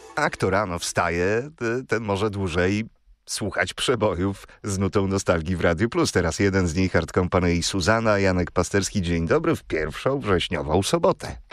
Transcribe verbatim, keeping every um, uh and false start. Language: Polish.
A kto rano wstaje, ten może dłużej słuchać przebojów z nutą nostalgii w Radiu Plus. Teraz jeden z nich, Hard Company i Suzana. Janek Pasterski, dzień dobry w pierwszą wrześniową sobotę.